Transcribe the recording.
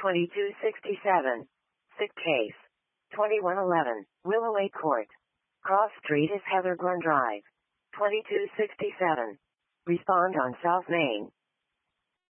2267. Sick case. 2111. Willoway Court. Cross Street is Heatherglen Drive. 2267. Respond on South Main.